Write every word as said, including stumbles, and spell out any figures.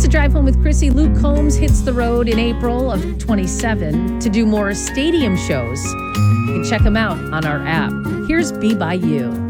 the Drive Home with Chrissy. Luke Combs hits the road in April of twenty-seven to do more stadium shows. You can check him out on our app. Here's Be By You.